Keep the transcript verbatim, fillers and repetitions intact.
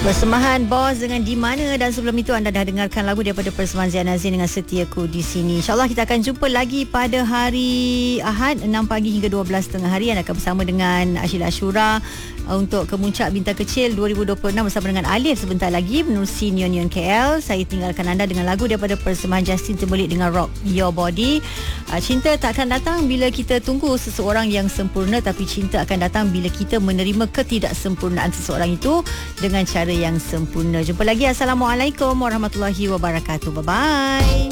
Persembahan Bos dengan Di Mana, dan sebelum itu anda dah dengarkan lagu daripada Persembahan Zain Azin dengan Setiaku di Sini. InsyaAllah kita akan jumpa lagi pada hari Ahad enam pagi hingga dua belas tengah hari. Anda akan bersama dengan Ashila Ashura untuk Kemuncak Bintang Kecil dua ribu dua puluh enam bersama dengan Alif sebentar lagi menerusi Neon Neon K L. Saya tinggalkan anda dengan lagu daripada Persembahan Justin Timberlake dengan Rock Your Body. Cinta tak akan datang bila kita tunggu seseorang yang sempurna, tapi cinta akan datang bila kita menerima ketidaksempurnaan seseorang itu dengan cara yang sempurna. Jumpa lagi. Assalamualaikum warahmatullahi wabarakatuh. Bye bye.